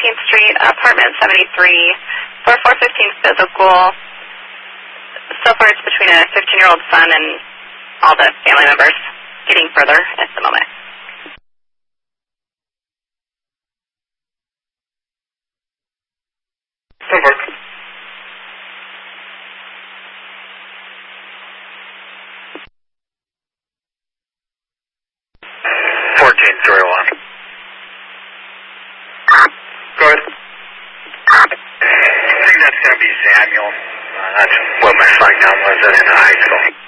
19th Street, apartment 73, for 415 physical. So far it's between a 15-year-old son and all the family members, getting further at the moment. So far. 1431. Go ahead. I think that's going to be Samuel. That's what my flight down was at in high school.